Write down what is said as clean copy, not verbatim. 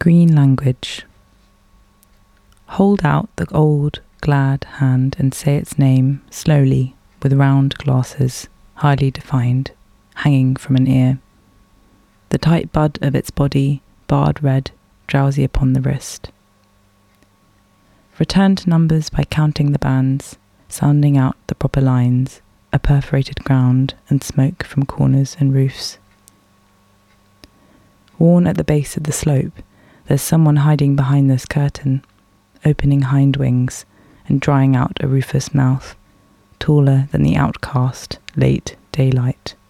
Green language. Hold out the old, glad hand and say its name slowly, with round glasses, highly defined, hanging from an ear. The tight bud of its body, barred red, drowsy upon the wrist. Return to numbers by counting the bands, sounding out the proper lines, a perforated ground and smoke from corners and roofs. Worn at the base of the slope, there's someone hiding behind this curtain, opening hind wings and drying out a rufous mouth, taller than the outcast late daylight.